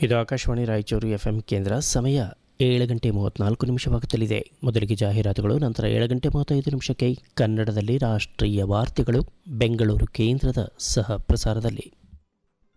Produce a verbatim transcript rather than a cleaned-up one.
ಇದು Akashvani Raichur F M ಕೇಂದ್ರ. ಸಮಯ ಏಳು ಗಂಟೆ ಮೂವತ್ತ್ನಾಲ್ಕು ನಿಮಿಷವಾಗುತ್ತಲಿದೆ. ಮೊದಲಿಗೆ ಜಾಹೀರಾತುಗಳು, ನಂತರ ಏಳು ಗಂಟೆ ಮೂವತ್ತೈದು ನಿಮಿಷಕ್ಕೆ ಕನ್ನಡದಲ್ಲಿ ರಾಷ್ಟ್ರೀಯ ವಾರ್ತೆಗಳು ಬೆಂಗಳೂರು ಕೇಂದ್ರದ ಸಹ ಪ್ರಸಾರದಲ್ಲಿ.